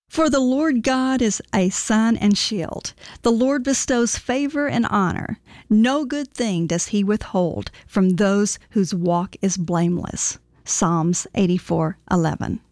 For the Lord God is a sun and shield. The Lord bestows favor and honor. No good thing does he withhold from those whose walk is blameless. Psalms 84:11.